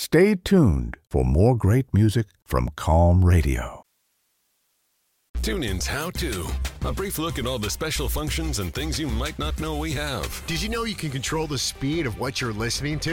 Stay tuned for more great music from Calm Radio. TuneIn's How To. A brief look at all the special functions and things you might not know we have. Did you know you can control the speed of what you're listening to?